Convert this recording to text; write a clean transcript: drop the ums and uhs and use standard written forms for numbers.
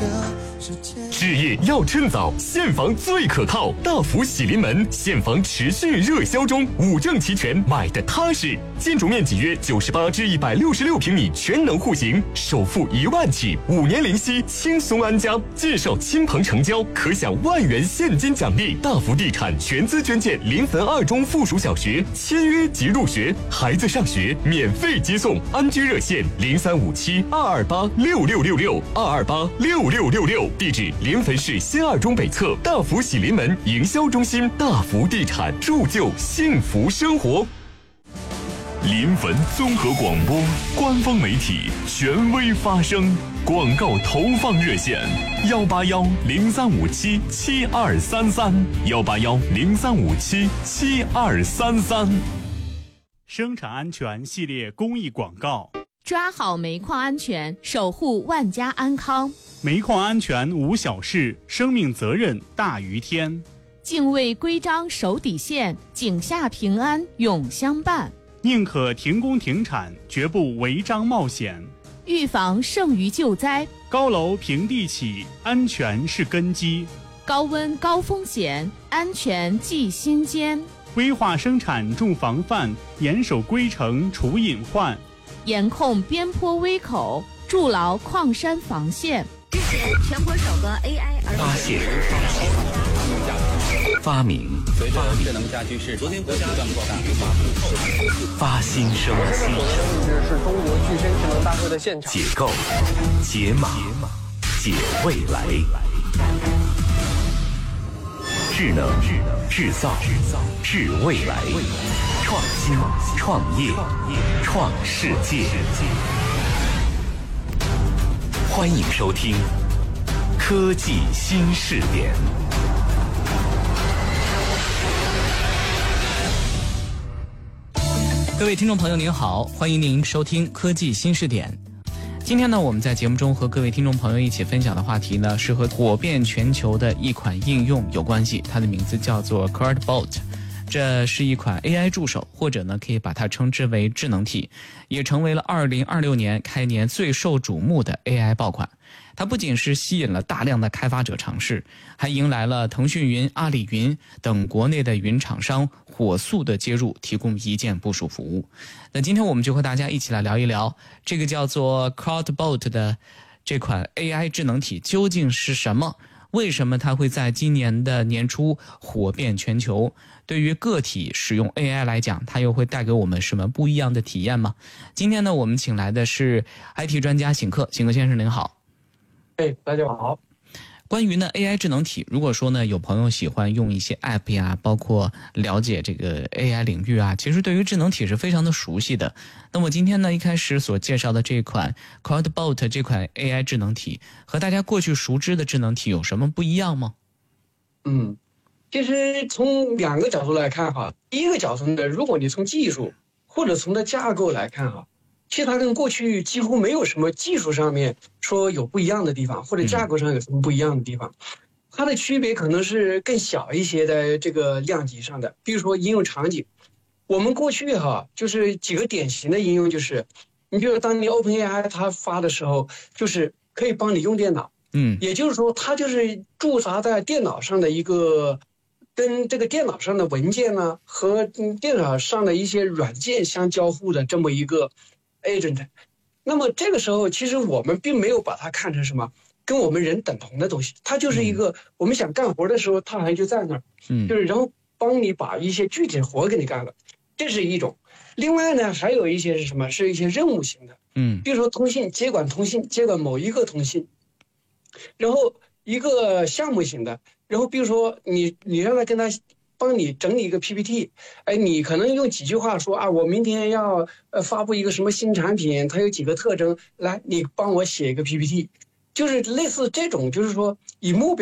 置业要趁早，现房最可靠。大福喜临门，现房持续热销中，5证齐全，买的踏实。建筑面积约98至166平米，全能户型，首付1万起，5年零息，轻松安家。介绍亲朋成交，可享1万元现金奖励。大福地产全资捐建临汾2中附属小学，签约即入学，孩子上学免费接送。安居热线035722826666，2286666。地址：临汾市新2中北侧大福喜临门营销中心。大福地产，铸就幸福生活。 临汾综合广播官方媒体，权威发声。广告投放热线：18103577233，18103577233。 生产安全系列公益广告。 抓好煤矿安全，守护万家安康。 煤矿安全无小事，生命责任大于天。 敬畏规章守底线，井下平安永相伴。 宁可停工停产，绝不违章冒险。 预防胜于救灾。 高楼平地起，安全是根基。 高温高风险，安全记心间。 规划生产重防范，严守规程除隐患。 严控边坡危口，筑牢矿山防线。 日前，全国首个 AI 发现、发明、 智能家居市场的不断扩大， 发新生、 是中国具身智能大会的现场。 解构、解码、解未来。智能、制造、治未来。创新、创业、创世界。欢迎收听科技新视点。 各位听众朋友您好，欢迎您收听科技新视点。今天呢，我们在节目中和各位听众朋友一起分享的话题呢，是和火遍全球的一款应用有关系，它的名字叫做 CrowdBot。这是一款 AI 助手，或者呢可以把它称之为智能体，也成为了2026年开年最受瞩目的 AI 爆款。它不仅是吸引了大量的开发者尝试，还迎来了腾讯云、阿里云等国内的云厂商火速的接入，提供一键部署服务。那今天我们就和大家一起来聊一聊这个叫做 CrowdBot 的这款 AI 智能体究竟是什么，为什么它会在今年的年初火遍全球？对于个体使用 AI 来讲，它又会带给我们什么不一样的体验吗？今天呢，我们请来的是 IT 专家邢克先生，您好。 大家好。 关于呢 AI 智能体，如果说呢有朋友喜欢用一些 App 呀，包括了解这个 AI 领域啊，其实对于智能体是非常的熟悉的。那么今天呢一开始所介绍的这款 CrowdBot 这款 AI 智能体，和大家过去熟知的智能体有什么不一样吗？ 其实从2个角度来看哈，第一个角度呢，如果你从技术或者从它架构来看哈，其实它跟过去几乎没有什么技术上面说有不一样的地方，或者架构上有什么不一样的地方。它的区别可能是更小一些的这个量级上的，比如说应用场景。我们过去哈，就是几个典型的应用，就是你比如当你 OpenAI 它发的时候，就是可以帮你用电脑，也就是说它就是驻扎在电脑上的一个跟这个电脑上的文件呢和电脑上的一些软件相交互的这么一个 agent。 那么这个时候其实我们并没有把它看成什么跟我们人等同的东西，它就是一个我们想干活的时候它好像就在那儿，就是然后帮你把一些具体的活给你干了，这是一种。另外呢还有一些是什么，是一些任务型的，比如说通信，接管某一个通信，然后一个项目型的，然后比如说你让他跟他帮你整理一个 PPT， 你可能用几句话说啊，我明天要发布一个什么新产品，它有几个特征，来你帮我写一个 PPT， 就是类似这种，就是说以目标